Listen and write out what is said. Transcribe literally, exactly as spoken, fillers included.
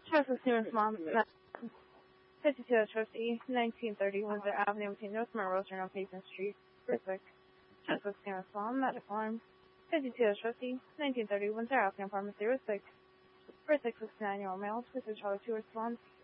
Trust with Stevens Mom, fifty-two Trustee, nineteen thirty Windsor Avenue between North Monroe Street and Payson Street, Brunswick. Trust with Stevens Mom, Medical Arm, fifty-two Trustee, nineteen thirty Windsor Avenue, Pharmacy, Brunswick. For six sixty-nine year old male, please Charlie to response.